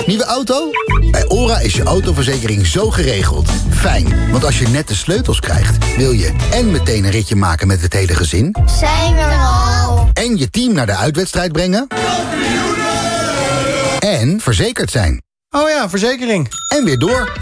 Nieuwe auto? Bij OHRA is je autoverzekering zo geregeld. Fijn, want als je net de sleutels krijgt, wil je en meteen een ritje maken met het hele gezin. Zijn we er al? En je team naar de uitwedstrijd brengen. En verzekerd zijn. Oh ja, verzekering. En weer door.